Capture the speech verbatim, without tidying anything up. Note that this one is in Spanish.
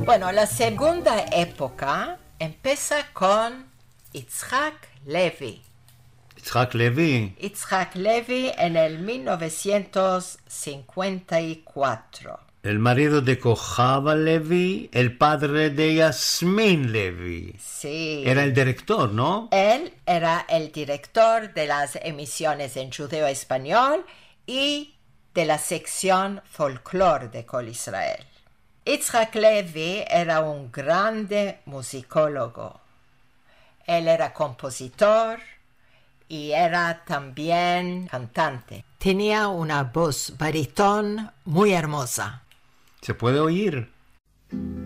Bueno, la segunda época empieza con Yitzhak Levi. Yitzhak Levi. Yitzhak Levi en el mil novecientos cincuenta y cuatro. El marido de Kojava Levi, el padre de Yasmin Levi. Sí. Era el director, ¿no? Él era el director de las emisiones en judeo-español y de la sección folclore de Kol Israel. Yitzhak Levi era un grande musicólogo. Él era compositor y era también cantante. Tenía una voz baritón muy hermosa. ¿Se puede oír?